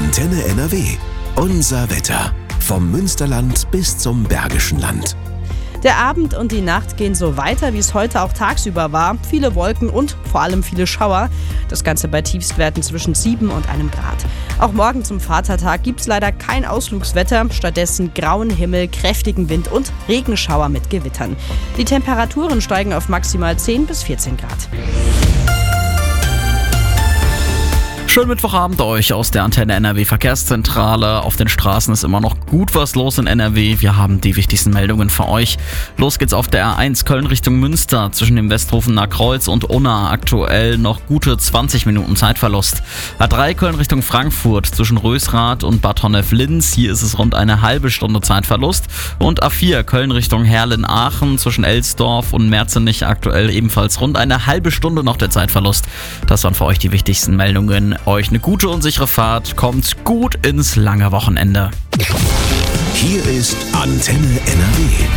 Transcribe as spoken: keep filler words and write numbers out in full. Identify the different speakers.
Speaker 1: Antenne N R W. Unser Wetter. Vom Münsterland bis zum Bergischen Land.
Speaker 2: Der Abend und die Nacht gehen so weiter, wie es heute auch tagsüber war. Viele Wolken und vor allem viele Schauer. Das Ganze bei Tiefstwerten zwischen sieben und einem Grad. Auch morgen zum Vatertag gibt es leider kein Ausflugswetter. Stattdessen grauen Himmel, kräftigen Wind und Regenschauer mit Gewittern. Die Temperaturen steigen auf maximal zehn bis vierzehn Grad.
Speaker 3: Schönen Mittwochabend euch aus der Antenne N R W Verkehrszentrale. Auf den Straßen ist immer noch gut was los in N R W. Wir haben die wichtigsten Meldungen für euch. Los geht's auf der R eins Köln Richtung Münster zwischen dem Westrufener Kreuz und Unna. Aktuell noch gute zwanzig Minuten Zeitverlust. A drei Köln Richtung Frankfurt zwischen Rösrath und Bad Honnef-Linz. Hier ist es rund eine halbe Stunde Zeitverlust. Und A vier Köln Richtung Herrlen-Aachen zwischen Elsdorf und Merzenich. Aktuell ebenfalls rund eine halbe Stunde noch der Zeitverlust. Das waren für euch die wichtigsten Meldungen. Euch eine gute und sichere Fahrt, kommt gut ins lange Wochenende.
Speaker 1: Hier ist Antenne N R W.